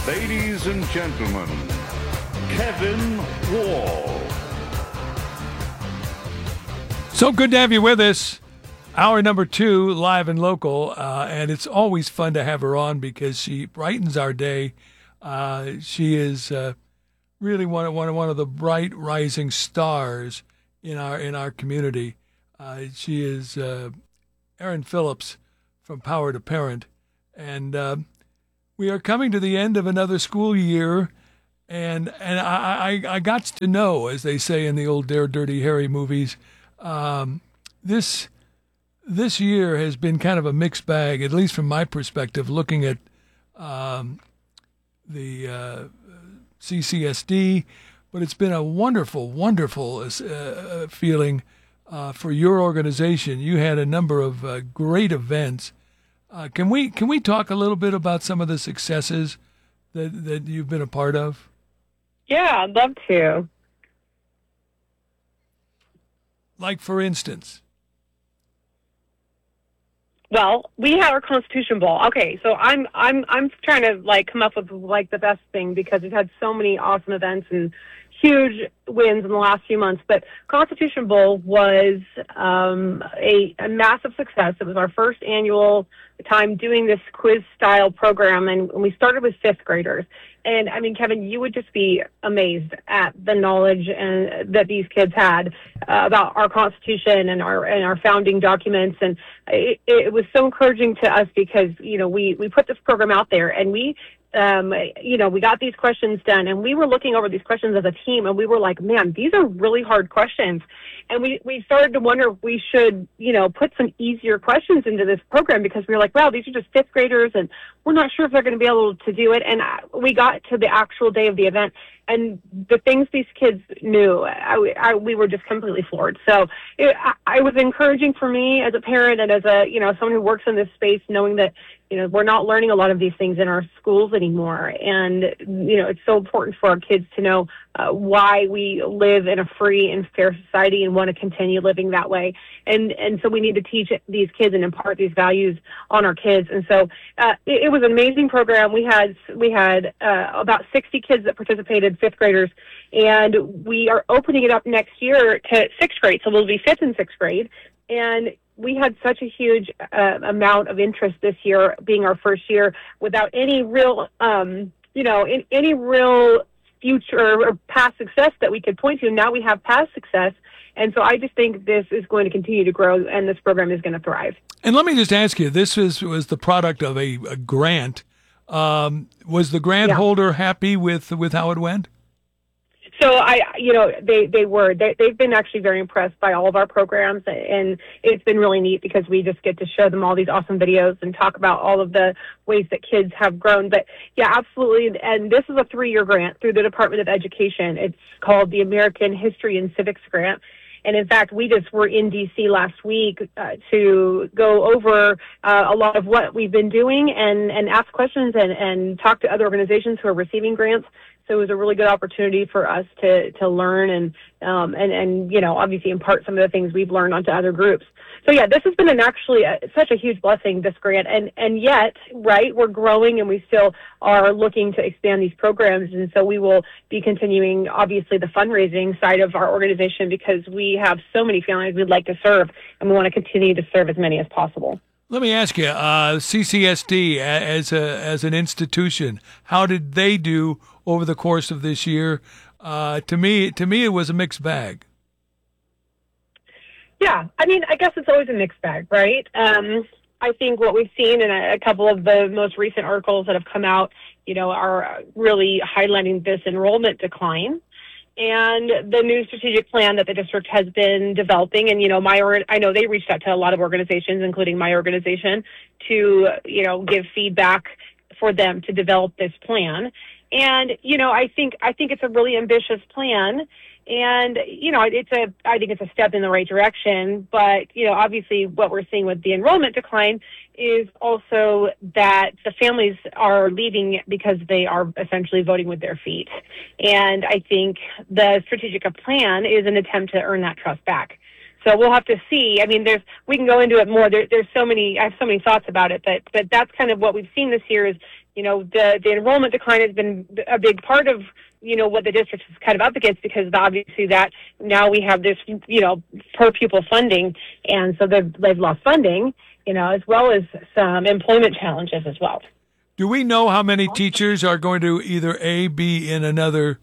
Ladies and gentlemen, Kevin Wall. So good to have you with us. Hour number 2, live and local, and it's always fun to have her on because she brightens our day. She is really one of the bright rising stars in our community. She is Erin Phillips from Power to Parent, and we are coming to the end of another school year. And I got to know, as they say in the old Dare Dirty Harry movies, this year has been kind of a mixed bag, at least from my perspective, looking at the CCSD. But it's been a wonderful, wonderful feeling for your organization. You had a number of great events. Can we talk a little bit about some of the successes that you've been a part of? Yeah, I'd love to. Like, for instance? Well, we had our Constitution Bowl. Okay, so I'm trying to come up with the best thing because we've had so many awesome events and huge wins in the last few months. But Constitution Bowl was a massive success. It was our first annual time doing this quiz style program, and we started with 5th graders. And I mean, Kevin, you would just be amazed at the knowledge that these kids had about our Constitution and our founding documents. And it was so encouraging to us because, we put this program out there and we got these questions done, and we were looking over these questions as a team, and we were like, man, these are really hard questions. And we started to wonder if we should, put some easier questions into this program because we were like, wow, these are just 5th graders, and we're not sure if they're going to be able to do it. And we got to the actual day of the event, and the things these kids knew, we were just completely floored. So it was encouraging for me as a parent and as someone who works in this space, knowing that, we're not learning a lot of these things in our schools anymore. And, it's so important for our kids to know why we live in a free and fair society and want to continue living that way. And so we need to teach these kids and impart these values on our kids. And so it was an amazing program. We had about 60 kids that participated, 5th graders, and we are opening it up next year to 6th grade. So we'll be 5th and 6th grade. And we had such a huge amount of interest this year, being our first year, without any real, any real future or past success that we could point to. Now we have past success. And so I just think this is going to continue to grow, and this program is going to thrive. And let me just ask you, this was the product of a grant. Was the grant holder happy with how it went? So they've been actually very impressed by all of our programs, and it's been really neat because we just get to show them all these awesome videos and talk about all of the ways that kids have grown. But yeah, absolutely. And this is a 3-year grant through the Department of Education. It's called the American History and Civics Grant. And in fact, we just were in D.C. last week to go over a lot of what we've been doing and ask questions and talk to other organizations who are receiving grants. So it was a really good opportunity for us to learn and obviously impart some of the things we've learned onto other groups. So yeah, this has been such a huge blessing, this grant, and yet, right, we're growing and we still are looking to expand these programs, and so we will be continuing, obviously, the fundraising side of our organization because we have so many families we'd like to serve, and we want to continue to serve as many as possible. Let me ask you, CCSD as an institution, how did they do over the course of this year? To me, it was a mixed bag. Yeah, I mean, I guess it's always a mixed bag, right? I think what we've seen in a couple of the most recent articles that have come out, are really highlighting this enrollment decline. And the new strategic plan that the district has been developing, and I know they reached out to a lot of organizations, including my organization, to give feedback for them to develop this plan. And I think it's a really ambitious plan, and I think it's a step in the right direction. But obviously, what we're seeing with the enrollment decline is also that the families are leaving because they are essentially voting with their feet. And I think the strategic plan is an attempt to earn that trust back. So we'll have to see. I mean, we can go into it more. I have so many thoughts about it, but that's kind of what we've seen this year is the enrollment decline has been a big part of, what the district is kind of up against, because obviously that now we have this, per pupil funding. And so they've lost funding, as well as some employment challenges as well. Do we know how many teachers are going to either be in another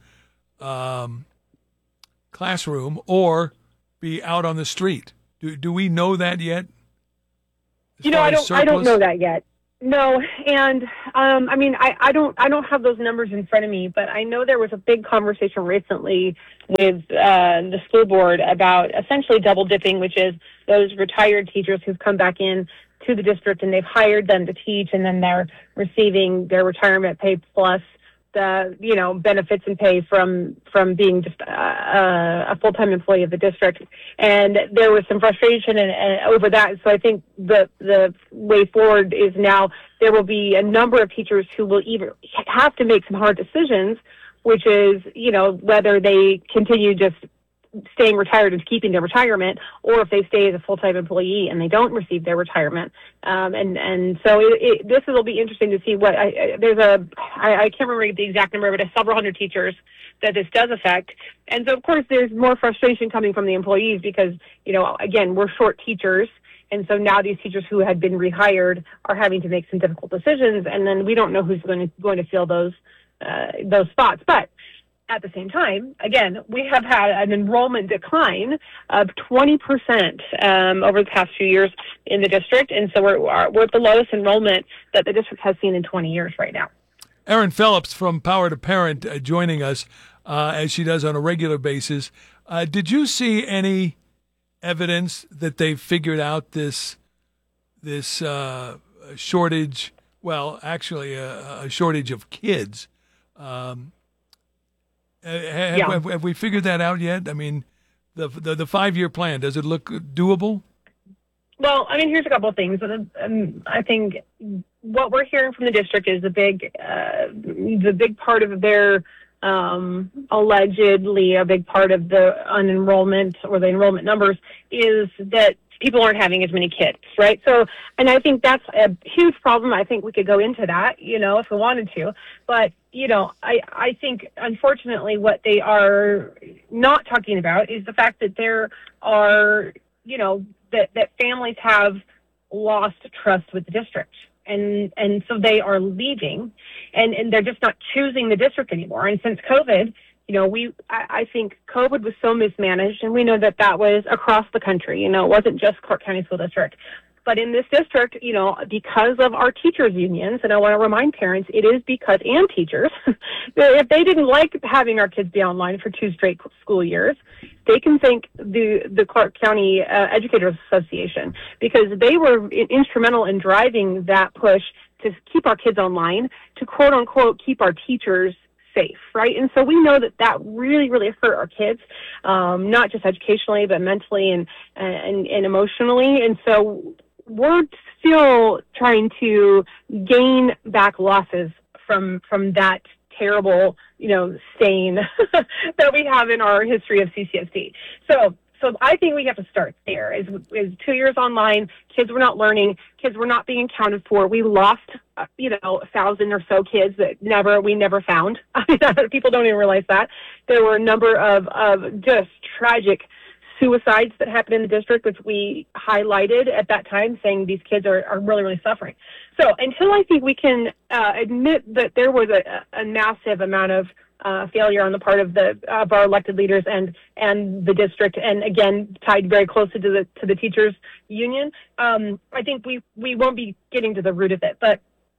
classroom or be out on the street? Do we know that yet? I don't know that yet. No, and I don't have those numbers in front of me, but I know there was a big conversation recently with the school board about essentially double dipping, which is those retired teachers who've come back in to the district and they've hired them to teach, and then they're receiving their retirement pay plus the benefits and pay from being just a full-time employee of the district. And there was some frustration and over that. So I think the way forward is now there will be a number of teachers who will either have to make some hard decisions, which is whether they continue just staying retired and keeping their retirement, or if they stay as a full-time employee and they don't receive their retirement. And so this will be interesting to see what I can't remember the exact number, but it's several hundred teachers that this does affect. And so of course there's more frustration coming from the employees because, again, we're short teachers. And so now these teachers who had been rehired are having to make some difficult decisions. And then we don't know who's going to fill those spots. But at the same time, again, we have had an enrollment decline of 20% over the past few years in the district, and so we're at the lowest enrollment that the district has seen in 20 years right now. Erin Phillips from Power to Parent joining us as she does on a regular basis. Did you see any evidence that they figured out this shortage? Well, actually, a shortage of kids. Have we figured that out yet? I mean, the 5-year plan, does it look doable? Well, here's a couple of things. I think what we're hearing from the district is the big part of their allegedly a big part of the unenrollment or the enrollment numbers is that people aren't having as many kids, right? So, and I think that's a huge problem. I think we could go into that, if we wanted to. But, I think, unfortunately, what they are not talking about is the fact that there are, that families have lost trust with the district. And so they are leaving, and they're just not choosing the district anymore. And since COVID, I think COVID was so mismanaged, and we know that was across the country. It wasn't just Clark County School District. But in this district, because of our teachers' unions, and I want to remind parents, it is because, and teachers, if they didn't like having our kids be online for 2 straight school years, they can thank the Clark County Educators Association, because they were instrumental in driving that push to keep our kids online, to quote unquote keep our teachers safe, right? And so we know that really, really hurt our kids, not just educationally, but mentally and emotionally. And so we're still trying to gain back losses from that terrible, stain that we have in our history of CCSD. So I think we have to start there. Is 2 years online, kids were not learning, kids were not being accounted for. We lost, 1,000 or so kids that we never found. People don't even realize that. There were a number of just tragic suicides that happened in the district, which we highlighted at that time, saying these kids are really, really suffering. So until I think we can admit that there was a massive amount of failure on the part of our elected leaders and the district, and again tied very closely to the teachers union, I think we won't be getting to the root of it. But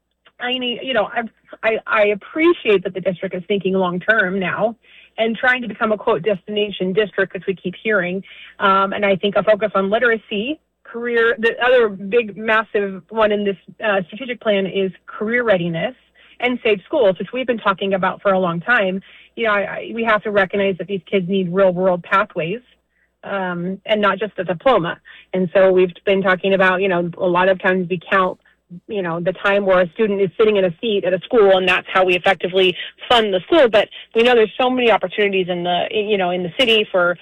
I appreciate that the district is thinking long term now and trying to become a quote destination district, which we keep hearing. And I think a focus on literacy, career. The other big massive one in this strategic plan is career readiness and safe schools, which we've been talking about for a long time. We have to recognize that these kids need real world pathways, and not just a diploma. And so we've been talking about, a lot of times we count, the time where a student is sitting in a seat at a school, and that's how we effectively fund the school. But we know there's so many opportunities in the city for,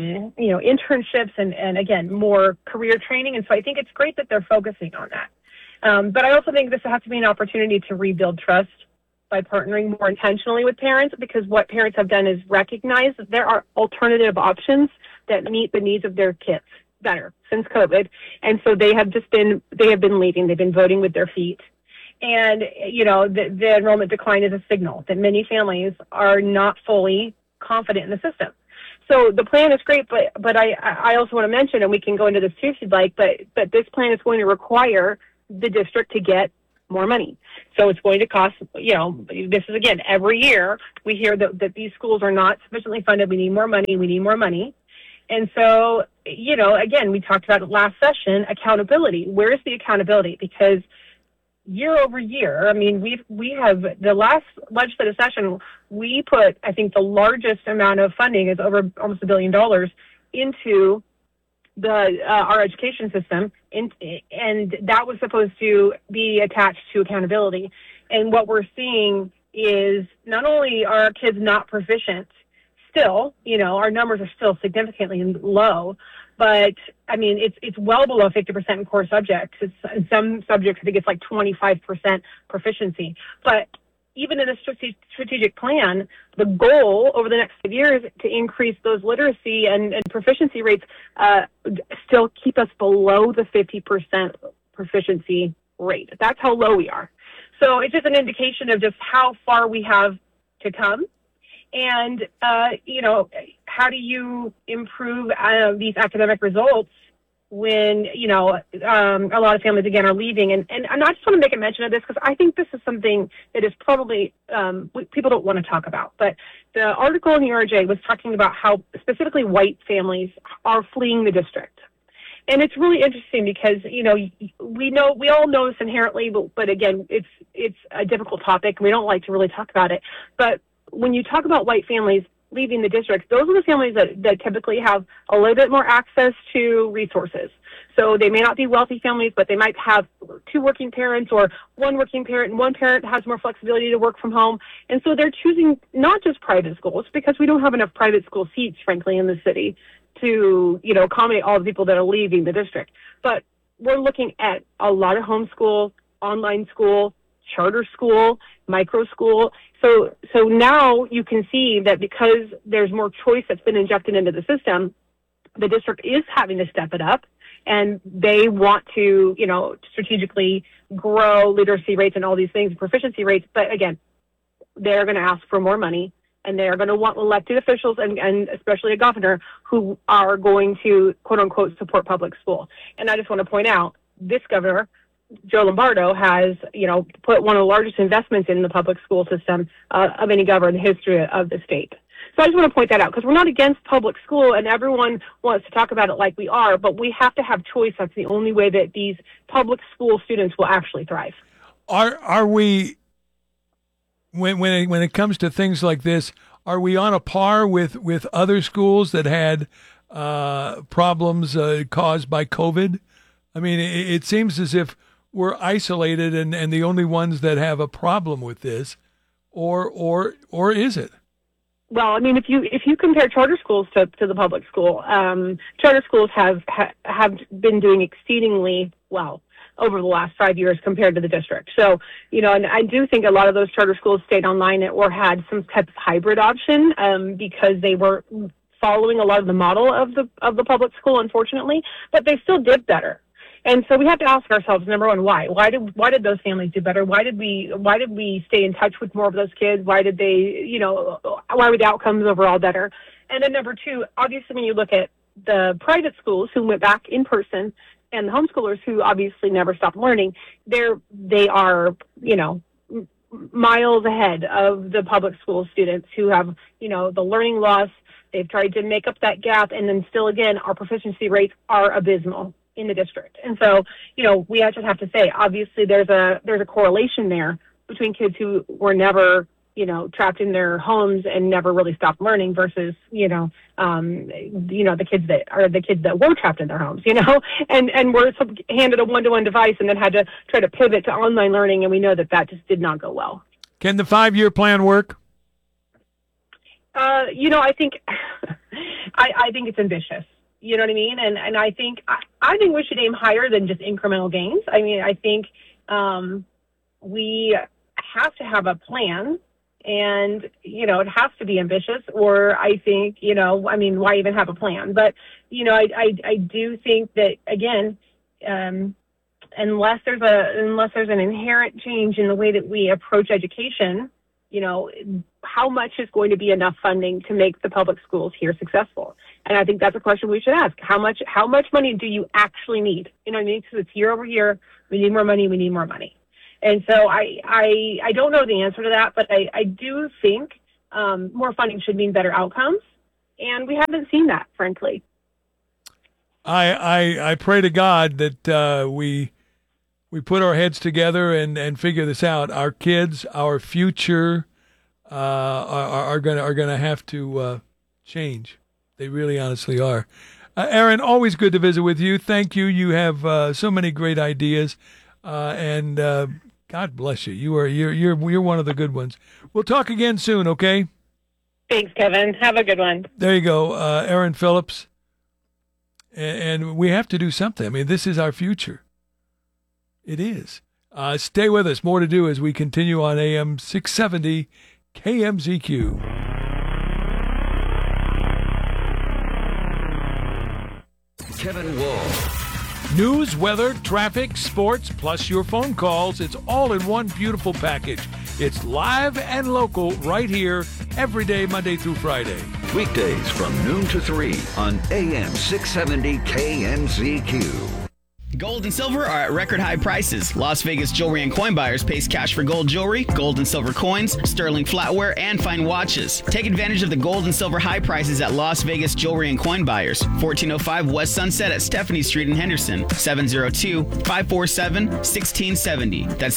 internships and again, more career training. And so I think it's great that they're focusing on that. But I also think this has to be an opportunity to rebuild trust by partnering more intentionally with parents, because what parents have done is recognize that there are alternative options that meet the needs of their kids better since COVID. And so they have been leading, they've been voting with their feet. And, the enrollment decline is a signal that many families are not fully confident in the system. So the plan is great, but I also want to mention, and we can go into this too if you'd like, but this plan is going to require the district to get more money. So it's going to cost, this is again, every year we hear that these schools are not sufficiently funded. We need more money. And so, again, we talked about it last session, accountability. Where is the accountability? Because year over year, I mean, we have the last legislative session, we put, I think the largest amount of funding is over almost $1 billion into our education system, and that was supposed to be attached to accountability. And what we're seeing is not only are our kids not proficient, still, our numbers are still significantly low, but I mean, it's well below 50% in core subjects. In some subjects, I think it's like 25% proficiency. But even in a strategic plan, the goal over the next 5 years to increase those literacy and proficiency rates still keep us below the 50% proficiency rate. That's how low we are. So it's just an indication of just how far we have to come. And, how do you improve these academic results when, a lot of families, again, are leaving? And I just want to make a mention of this because I think this is something that is probably people don't want to talk about. But the article in the RJ was talking about how specifically white families are fleeing the district. And it's really interesting because, we all know this inherently, but again, it's a difficult topic. We don't like to really talk about it. But when you talk about white families leaving the district, those are the families that typically have a little bit more access to resources. So they may not be wealthy families, but they might have two working parents or one working parent, and one parent has more flexibility to work from home. And so they're choosing not just private schools, because we don't have enough private school seats, frankly, in the city to, accommodate all the people that are leaving the district. But we're looking at a lot of homeschool, online school, charter school, micro school. So now you can see that because there's more choice that's been injected into the system, the district is having to step it up, and they want to, strategically grow literacy rates and all these things, proficiency rates. But again, they're going to ask for more money, and they're going to want elected officials and especially a governor who are going to, quote unquote, support public school. And I just want to point out, this governor, Joe Lombardo, has, put one of the largest investments in the public school system of any governor in the history of the state. So I just want to point that out because we're not against public school and everyone wants to talk about it like we are, but we have to have choice. That's the only way that these public school students will actually thrive. Are we, when it comes to things like this, are we on a par with other schools that had problems caused by COVID? I mean, it seems as if we're isolated and the only ones that have a problem with this, or is it? Well, I mean, if you compare charter schools to the public school, charter schools have been doing exceedingly well over the last 5 years compared to the district. So, and I do think a lot of those charter schools stayed online or had some type of hybrid option because they were following a lot of the model of the public school, unfortunately, but they still did better. And so we have to ask ourselves, number one, why? Why did those families do better? Why did we stay in touch with more of those kids? Why did they, why were the outcomes overall better? And then number two, obviously when you look at the private schools who went back in person and the homeschoolers who obviously never stopped learning, they are, miles ahead of the public school students who have, the learning loss. They've tried to make up that gap. And then still, again, our proficiency rates are abysmal in the district. And so, we actually have to say, obviously there's a correlation there between kids who were never, trapped in their homes and never really stopped learning versus, the kids that were trapped in their homes, and were handed a one-to-one device and then had to try to pivot to online learning. And we know that just did not go well. Can the 5-year plan work? I think, I think it's ambitious. You know what I mean? And I think we should aim higher than just incremental gains. I mean, I think, we have to have a plan, and, it has to be ambitious, or I think, why even have a plan? But, I do think that, again, unless there's an inherent change in the way that we approach education, how much is going to be enough funding to make the public schools here successful? And I think that's a question we should ask. How much money do you actually need? Because it's year over year. We need more money. We need more money. And so I don't know the answer to that, but I do think more funding should mean better outcomes. And we haven't seen that, frankly. I pray to God that we put our heads together and figure this out. Our kids, our future, are gonna have to change. They really, honestly are. Erin, always good to visit with you. Thank you. You have so many great ideas, and God bless you. You're one of the good ones. We'll talk again soon. Okay. Thanks, Kevin. Have a good one. There you go, Erin Phillips. And we have to do something. I mean, this is our future. It is. Stay with us. More to do as we continue on AM 670 KMZQ. Kevin Wall. News, weather, traffic, sports, plus your phone calls. It's all in one beautiful package. It's live and local right here every day, Monday through Friday. Weekdays from noon to 3 on AM 670 KMZQ. Gold and silver are at record high prices. Las Vegas Jewelry and Coin Buyers pays cash for gold jewelry, gold and silver coins, sterling flatware, and fine watches. Take advantage of the gold and silver high prices at Las Vegas Jewelry and Coin Buyers. 1405 West Sunset at Stephanie Street in Henderson. 702-547-1670. That's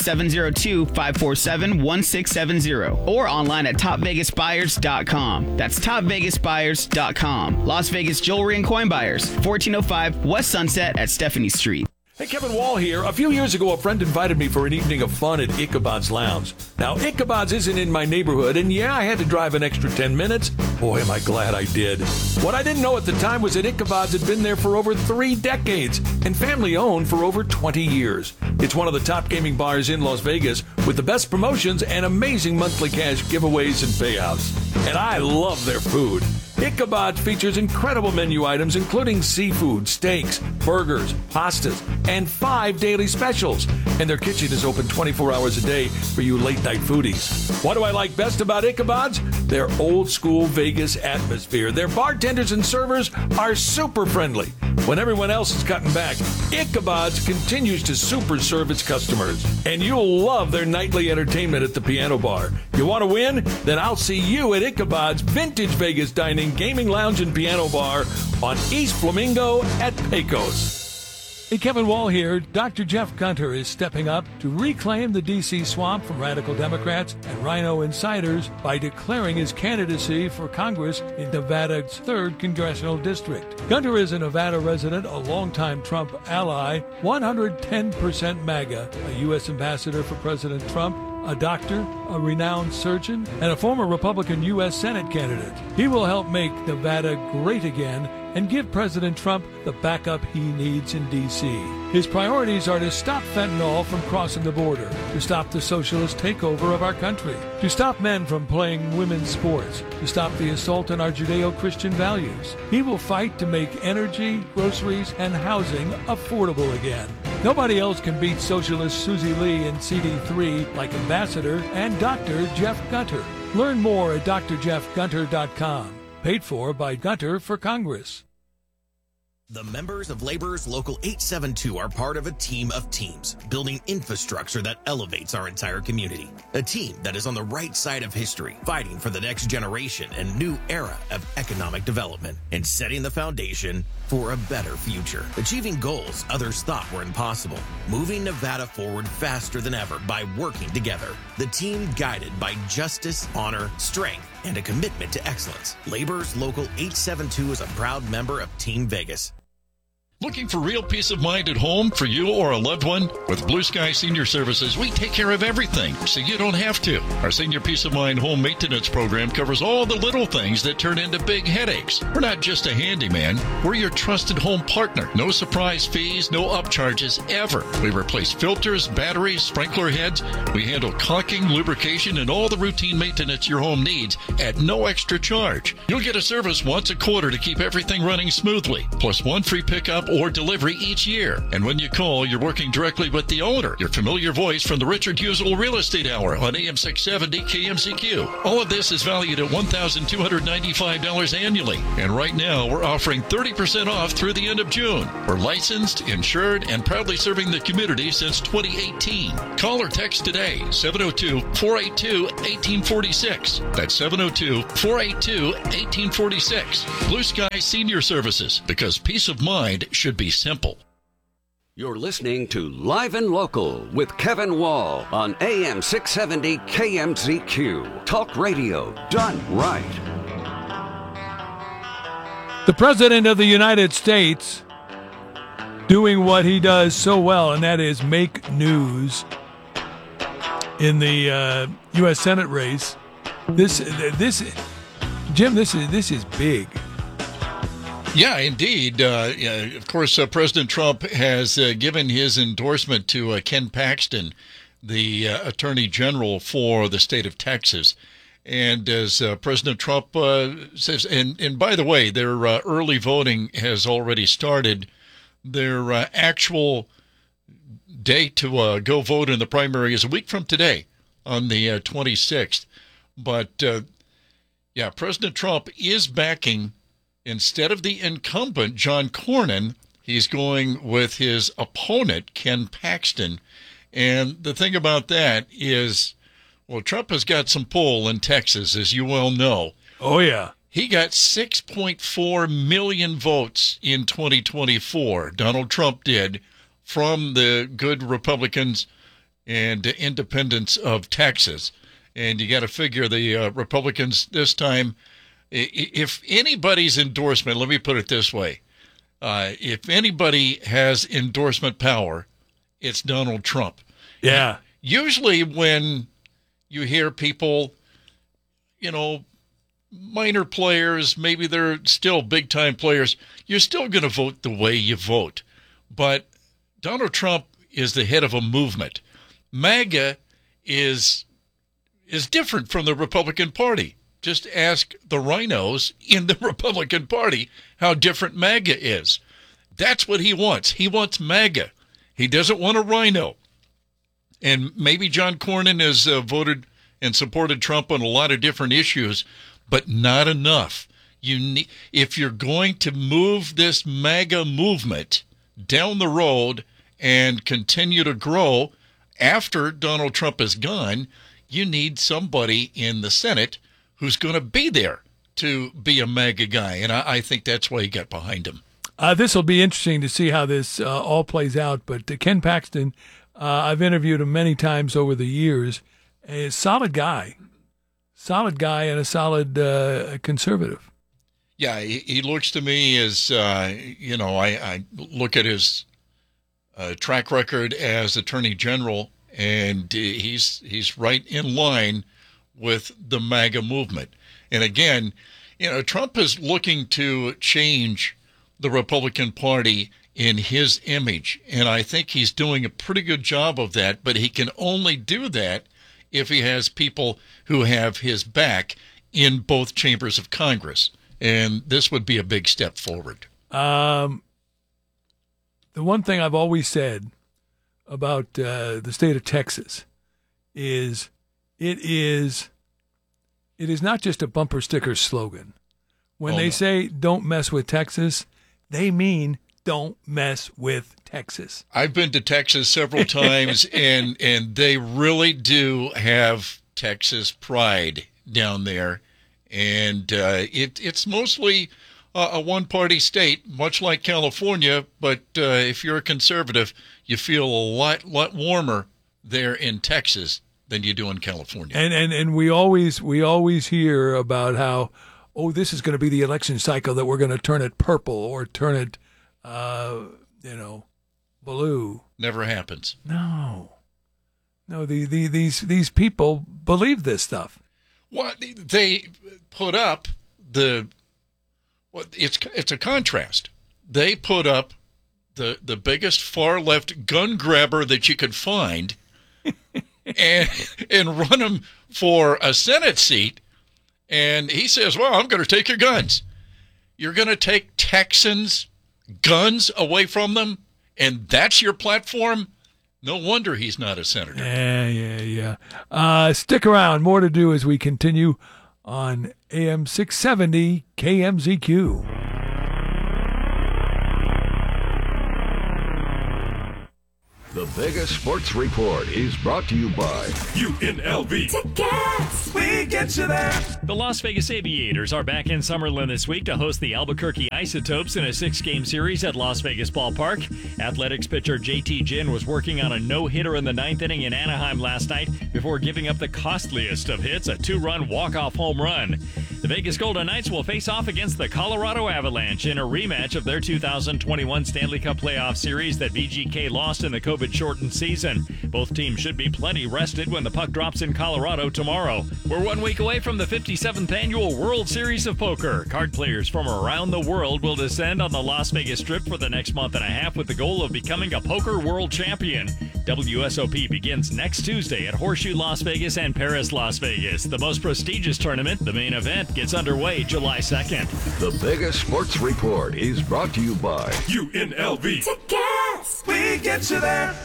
702-547-1670. Or online at topvegasbuyers.com. That's topvegasbuyers.com. Las Vegas Jewelry and Coin Buyers. 1405 West Sunset at Stephanie Street. Hey, Kevin Wall here. A few years ago, a friend invited me for an evening of fun at Ichabod's Lounge. Now, Ichabod's isn't in my neighborhood, and yeah, I had to drive an extra 10 minutes. Boy, am I glad I did. What I didn't know at the time was that Ichabod's had been there for over 3 decades and family-owned for over 20 years. It's one of the top gaming bars in Las Vegas with the best promotions and amazing monthly cash giveaways and payouts. And I love their food. Ichabod features incredible menu items including seafood, steaks, burgers, pastas, and 5 daily specials. And their kitchen is open 24 hours a day for you late-night foodies. What do I like best about Ichabod's? Their old-school Vegas atmosphere. Their bartenders and servers are super friendly. When everyone else is cutting back, Ichabod's continues to super serve its customers. And you'll love their nightly entertainment at the piano bar. You want to win? Then I'll see you at Ichabod's Vintage Vegas Dining, Gaming Lounge, and Piano Bar on East Flamingo at Pecos. Hey, Kevin Wall here. Dr. Jeff Gunter is stepping up to reclaim the D.C. swamp from radical Democrats and rhino insiders by declaring his candidacy for Congress in Nevada's 3rd Congressional District. Gunter is a Nevada resident, a longtime Trump ally, 110% MAGA, a U.S. ambassador for President Trump, a doctor, a renowned surgeon, and a former Republican U.S. Senate candidate. He will help make Nevada great again and give President Trump the backup he needs in D.C. His priorities are to stop fentanyl from crossing the border, to stop the socialist takeover of our country, to stop men from playing women's sports, to stop the assault on our Judeo-Christian values. He will fight to make energy, groceries, and housing affordable again. Nobody else can beat socialist Susie Lee in CD3 like Ambassador and Dr. Jeff Gunter. Learn more at drjeffgunter.com. Paid for by Gunter for Congress. The members of Laborers Local 872 are part of a team of teams, building infrastructure that elevates our entire community. A team that is on the right side of history, fighting for the next generation and new era of economic development, and setting the foundation for a better future. Achieving goals others thought were impossible. Moving Nevada forward faster than ever by working together. The team guided by justice, honor, strength, and a commitment to excellence. Laborers Local 872 is a proud member of Team Vegas. Looking for real peace of mind at home for you or a loved one? With Blue Sky Senior Services, we take care of everything, so you don't have to. Our Senior Peace of Mind home maintenance program covers all the little things that turn into big headaches. We're not just a handyman. We're your trusted home partner. No surprise fees, no upcharges ever. We replace filters, batteries, sprinkler heads. We handle caulking, lubrication, and all the routine maintenance your home needs at no extra charge. You'll get a service once a quarter to keep everything running smoothly, plus one free pickup or delivery each year. And when you call, you're working directly with the owner. Your familiar voice from the Richard Husel Real Estate Hour on AM 670 KMCQ. All of this is valued at $1,295 annually. And right now, we're offering 30% off through the end of June. We're licensed, insured, and proudly serving the community since 2018. Call or text today, 702-482-1846. That's 702-482-1846. Blue Sky Senior Services, because peace of mind should be simple. You're listening to Live and Local with Kevin Wall on AM 670 KMZQ. Talk radio done right. The President of the United States doing what he does so well, and that is make news in the U.S. Senate race. Jim, this is big. Yeah, indeed. Of course, President Trump has given his endorsement to Ken Paxton, the Attorney General for the state of Texas. And as President Trump says, and by the way, their early voting has already started. Their actual day to go vote in the primary is a week from today on the 26th. But, yeah, President Trump is backing, instead of the incumbent, John Cornyn, he's going with his opponent, Ken Paxton. And the thing about that is, well, Trump has got some pull in Texas, as you well know. Oh, yeah. He got 6.4 million votes in 2024, Donald Trump did, from the good Republicans and independents of Texas. And you got to figure the Republicans this time, if anybody's endorsement, let me put it this way, if anybody has endorsement power, it's Donald Trump. Yeah. Usually when you hear people, minor players, maybe they're still big-time players, you're still going to vote the way you vote. But Donald Trump is the head of a movement. MAGA is different from the Republican Party. Just ask the rhinos in the Republican Party how different MAGA is. That's what he wants. He wants MAGA. He doesn't want a rhino. And maybe John Cornyn has voted and supported Trump on a lot of different issues, but not enough. If you're going to move this MAGA movement down the road and continue to grow after Donald Trump is gone, you need somebody in the Senate who's going to be there to be a MAGA guy. And I think that's why he got behind him. This will be interesting to see how this all plays out. But Ken Paxton, I've interviewed him many times over the years. A solid guy and a solid conservative. Yeah, he looks to me as, I look at his track record as Attorney General, and he's right in line with the MAGA movement. And again, Trump is looking to change the Republican Party in his image, and I think he's doing a pretty good job of that, but he can only do that if he has people who have his back in both chambers of Congress. And this would be a big step forward. The one thing I've always said about the state of Texas is it is not just a bumper sticker slogan. When they say don't mess with Texas, they mean don't mess with Texas. I've been to Texas several times, and they really do have Texas pride down there. And it's mostly a one-party state, much like California. But if you're a conservative, you feel a lot warmer there in Texas than you do in California. And we always hear about how, this is going to be the election cycle that we're going to turn it purple or turn it blue. Never happens. No, these people believe this stuff. What they put up it's a contrast. They put up the biggest far left gun grabber that you could find, and run him for a Senate seat. And he says, "Well, I'm going to take your guns. You're going to take Texans' guns away from them, and that's your platform." No wonder he's not a senator. Yeah. Stick around. More to do as we continue on AM 670 KMZQ. The biggest sports report is brought to you by UNLV. Tickets! We get you there. The Las Vegas Aviators are back in Summerlin this week to host the Albuquerque Isotopes in a 6-game series at Las Vegas Ballpark. Athletics pitcher JT Ginn was working on a no-hitter in the 9th inning in Anaheim last night before giving up the costliest of hits, a 2-run walk-off home run. The Vegas Golden Knights will face off against the Colorado Avalanche in a rematch of their 2021 Stanley Cup playoff series that VGK lost in the COVID-shortened season. Both teams should be plenty rested when the puck drops in Colorado tomorrow. We're 1 week away from the 57th annual World Series of Poker. Card players from around the world will descend on the Las Vegas Strip for the next month and a half with the goal of becoming a poker world champion. WSOP begins next Tuesday at Horseshoe Las Vegas and Paris Las Vegas. The most prestigious tournament, the main event, gets underway July 2nd. The biggest sports report is brought to you by UNLV. Tickets! We get you there.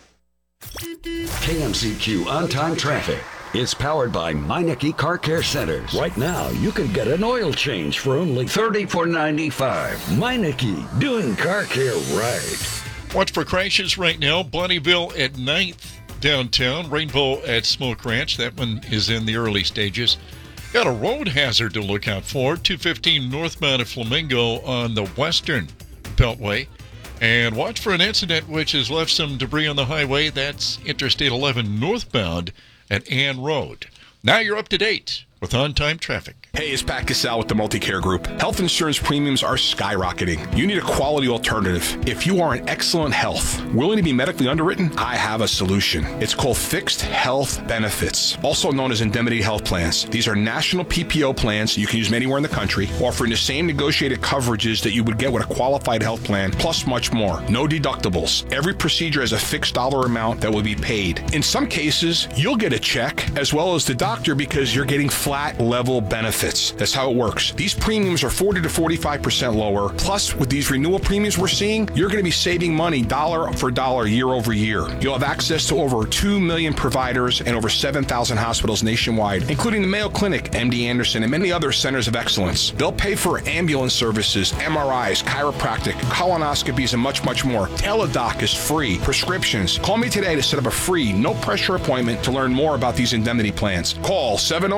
KMCQ On-Time Traffic is powered by Meineke Car Care Centers. Right now, you can get an oil change for only $34.95. Meineke, doing car care right. Watch for crashes right now. Bonnieville at 9th downtown. Rainbow at Smoke Ranch. That one is in the early stages. Got a road hazard to look out for. 215 northbound at Flamingo on the western beltway. And watch for an incident which has left some debris on the highway. That's Interstate 11 northbound at Ann Road. Now you're up to date with on-time traffic. Hey, it's Pat Cassell with the Multicare Group. Health insurance premiums are skyrocketing. You need a quality alternative. If you are in excellent health, willing to be medically underwritten, I have a solution. It's called Fixed Health Benefits, also known as indemnity health plans. These are national PPO plans you can use anywhere in the country, offering the same negotiated coverages that you would get with a qualified health plan, plus much more. No deductibles. Every procedure has a fixed dollar amount that will be paid. In some cases, you'll get a check as well as the doctor because you're getting flat level benefits. That's how it works. These premiums are 40 to 45% lower. Plus, with these renewal premiums we're seeing, you're going to be saving money dollar for dollar year over year. You'll have access to over 2 million providers and over 7,000 hospitals nationwide, including the Mayo Clinic, MD Anderson, and many other centers of excellence. They'll pay for ambulance services, MRIs, chiropractic, colonoscopies, and much, much more. Teladoc is free. Prescriptions. Call me today to set up a free, no-pressure appointment to learn more about these indemnity plans. Call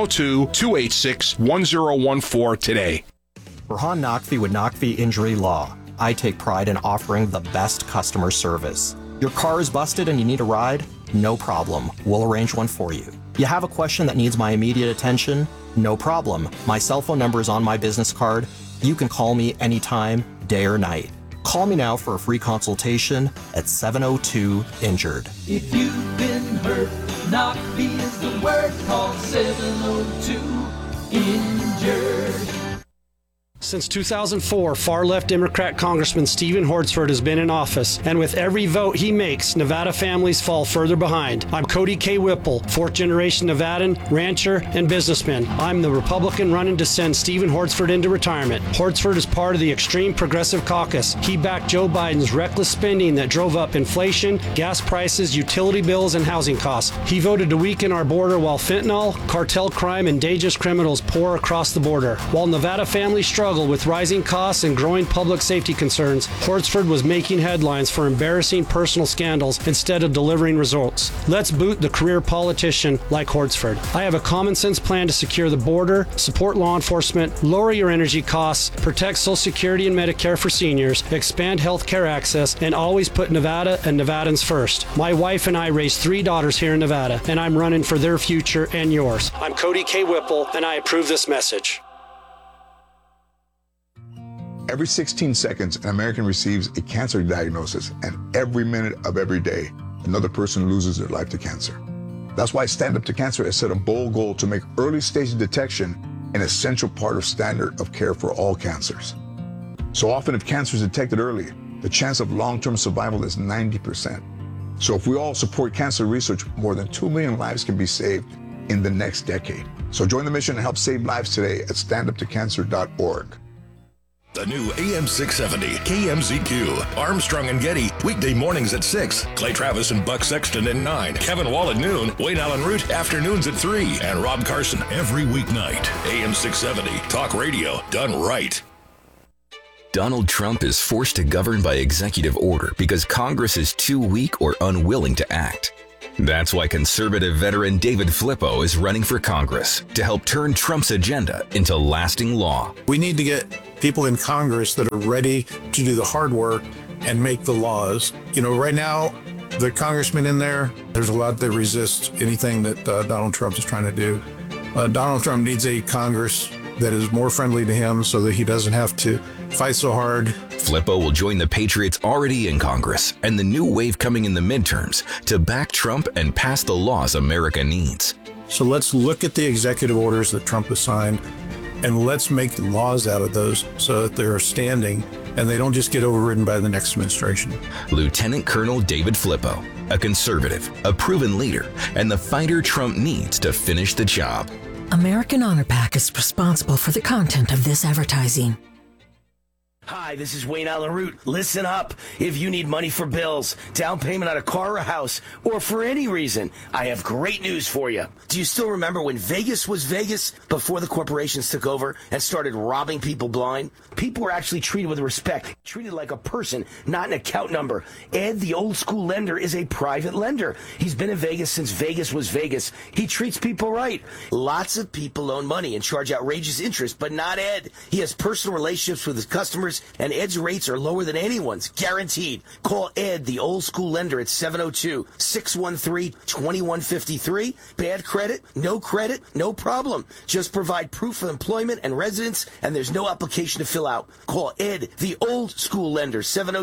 702-286-1014 today. Burhan Naqvi with Naqvi Injury Law. I take pride in offering the best customer service. Your car is busted and you need a ride? No problem. We'll arrange one for you. You have a question that needs my immediate attention? No problem. My cell phone number is on my business card. You can call me anytime, day or night. Call me now for a free consultation at 702-INJURED. If you've been hurt, Naqvi is the word. Call 702-INJURED. Since 2004, far-left Democrat Congressman Stephen Hortzford has been in office, and with every vote he makes, Nevada families fall further behind. I'm Cody K. Whipple, fourth-generation Nevadan, rancher, and businessman. I'm the Republican running to send Stephen Hortzford into retirement. Hortzford is part of the extreme progressive caucus. He backed Joe Biden's reckless spending that drove up inflation, gas prices, utility bills, and housing costs. He voted to weaken our border while fentanyl, cartel crime, and dangerous criminals pour across the border. While Nevada families struggle with rising costs and growing public safety concerns, Hortzford was making headlines for embarrassing personal scandals instead of delivering results. Let's boot the career politician like Hortzford. I have a common sense plan to secure the border, support law enforcement, lower your energy costs, protect Social Security and Medicare for seniors, expand health care access, and always put Nevada and Nevadans first. My wife and I raised 3 daughters here in Nevada, and I'm running for their future and yours. I'm Cody K. Whipple, and I approve this message. Every 16 seconds, an American receives a cancer diagnosis, and every minute of every day, another person loses their life to cancer. That's why Stand Up to Cancer has set a bold goal to make early stage detection an essential part of standard of care for all cancers. So often, if cancer is detected early, the chance of long-term survival is 90%. So if we all support cancer research, more than 2 million lives can be saved in the next decade. So join the mission and help save lives today at standuptocancer.org. The new AM 670 KMZQ. Armstrong and Getty, weekday mornings at 6. Clay Travis and Buck Sexton at 9. Kevin Wall at noon. Wayne Allen Root, afternoons at 3. And Rob Carson every weeknight. AM 670, talk radio done right. Donald Trump is forced to govern by executive order because Congress is too weak or unwilling to act. That's why conservative veteran David Flippo is running for Congress to help turn Trump's agenda into lasting law. We need to get people in Congress that are ready to do the hard work and make the laws. You know, right now, the congressmen in there's a lot that resist anything that Donald Trump is trying to do. Donald Trump needs a Congress that is more friendly to him so that he doesn't have to fight so hard. Flippo will join the Patriots already in Congress and the new wave coming in the midterms to back Trump and pass the laws America needs. So let's look at the executive orders that Trump has signed and let's make laws out of those so that they're standing and they don't just get overridden by the next administration. Lieutenant Colonel David Flippo, a conservative, a proven leader, and the fighter Trump needs to finish the job. American Honor Pack is responsible for the content of this advertising. Hi, this is Wayne Allen Root. Listen up. If you need money for bills, down payment on a car or a house, or for any reason, I have great news for you. Do you still remember when Vegas was Vegas before the corporations took over and started robbing people blind? People were actually treated with respect, treated like a person, not an account number. Ed, the old school lender, is a private lender. He's been in Vegas since Vegas was Vegas. He treats people right. Lots of people loan money and charge outrageous interest, but not Ed. He has personal relationships with his customers, and Ed's rates are lower than anyone's, guaranteed. Call Ed, the old school lender, at 702-613-2153. Bad credit, no problem. Just provide proof of employment and residence, and there's no application to fill out. Call Ed, the old school lender,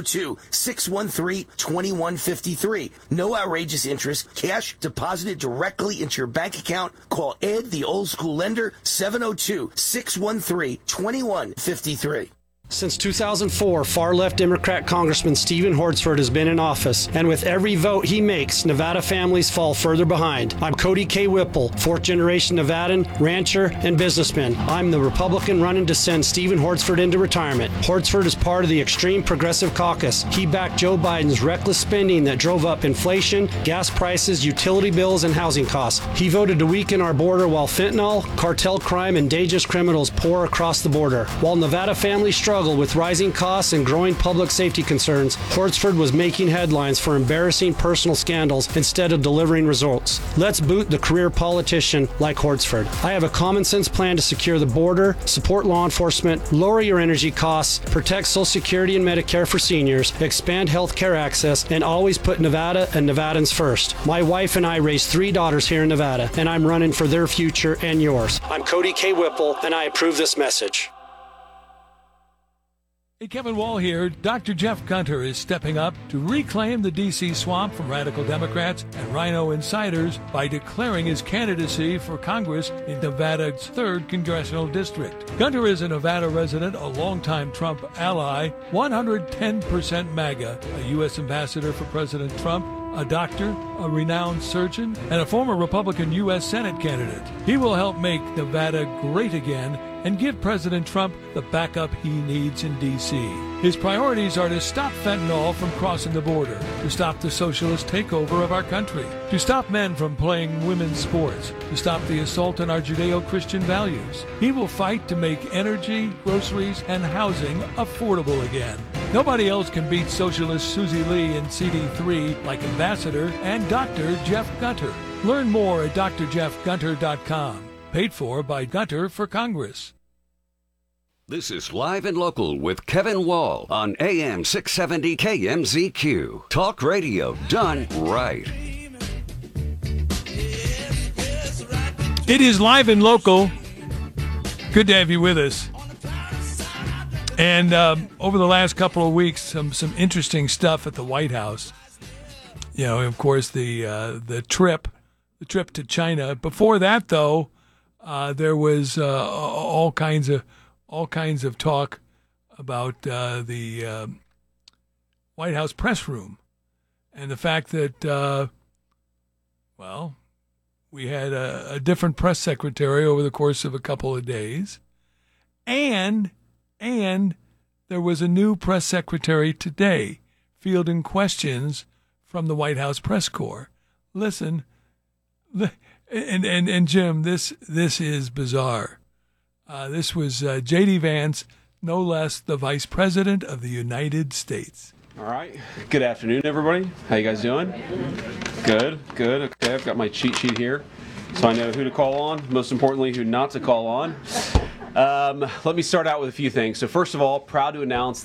702-613-2153. No outrageous interest, cash deposited directly into your bank account. Call Ed, the old school lender, 702-613-2153. Since 2004, far-left Democrat Congressman Stephen Hortzford has been in office, and with every vote he makes, Nevada families fall further behind. I'm Cody K. Whipple, fourth-generation Nevadan, rancher, and businessman. I'm the Republican running to send Stephen Hortzford into retirement. Hortzford is part of the extreme progressive caucus. He backed Joe Biden's reckless spending that drove up inflation, gas prices, utility bills, and housing costs. He voted to weaken our border while fentanyl, cartel crime, and dangerous criminals pour across the border. While Nevada families struggle with rising costs and growing public safety concerns, Hortzford was making headlines for embarrassing personal scandals instead of delivering results. Let's boot the career politician like Hortzford. I have a common sense plan to secure the border, support law enforcement, lower your energy costs, protect Social Security and Medicare for seniors, expand health care access, and always put Nevada and Nevadans first. My wife and I raised 3 daughters here in Nevada, and I'm running for their future and yours. I'm Cody K. Whipple, and I approve this message. Hey, Kevin Wall here. Dr. Jeff Gunter is stepping up to reclaim the D.C. swamp from radical Democrats and Rhino insiders by declaring his candidacy for Congress in Nevada's 3rd Congressional District. Gunter is a Nevada resident, a longtime Trump ally, 110% MAGA, a U.S. ambassador for President Trump, a doctor, a renowned surgeon, and a former Republican U.S. Senate candidate. He will help make Nevada great again and give President Trump the backup he needs in D.C. His priorities are to stop fentanyl from crossing the border, to stop the socialist takeover of our country, to stop men from playing women's sports, to stop the assault on our Judeo-Christian values. He will fight to make energy, groceries, and housing affordable again. Nobody else can beat socialist Susie Lee in CD3 like Ambassador and Dr. Jeff Gunter. Learn more at drjeffgunter.com. Paid for by Gunter for Congress. This is Live and Local with Kevin Wall on AM 670 KMZQ. Talk radio done right. It is Live and Local. Good to have you with us. And over the last couple of weeks, some interesting stuff at the White House. You know, of course, the trip to China. Before that, though, there was all kinds of talk about the White House press room and the fact that we had a different press secretary over the course of a couple of days, and there was a new press secretary today fielding questions from the White House press corps. Listen, and Jim, this is bizarre. This was J.D. Vance, no less the Vice President of the United States. All right. Good afternoon, everybody. How you guys doing? Good. Okay, I've got my cheat sheet here, so I know who to call on. Most importantly, who not to call on. Let me start out with a few things. So first of all, proud to announce